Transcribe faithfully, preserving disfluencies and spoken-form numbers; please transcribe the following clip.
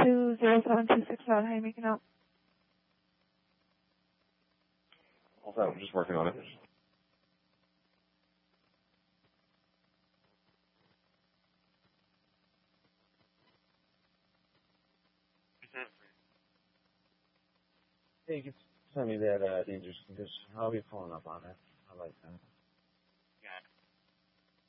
two zero seven two six out. How are you making out? Hold on, I'm just working on it. Hey, you can send me that uh, dangerous condition. I'll be pulling up on it. I like that.